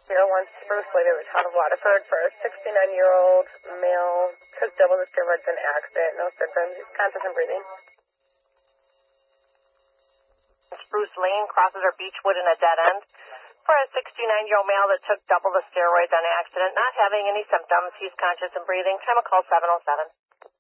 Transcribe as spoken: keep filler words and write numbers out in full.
zero one Spruce Lake at the town of Waterford for a sixty-nine-year-old male. Took double the steroids in an accident. No symptoms. He's conscious and breathing. Spruce Lane, crosses or Beechwood in a dead end. For a sixty-nine-year-old male that took double the steroids on an accident, not having any symptoms. He's conscious and breathing. Time of call seven oh seven.